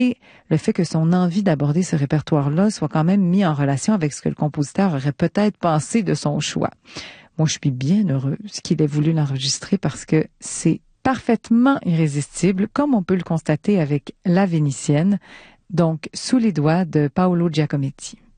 le fait que son envie d'aborder ce répertoire-là soit quand même mis en relation avec ce que le compositeur aurait peut-être pensé de son choix. Moi, je suis bien heureuse qu'il ait voulu l'enregistrer parce que c'est parfaitement irrésistible, comme on peut le constater avec La Vénitienne, donc Sous les doigts de Paolo Giacometti.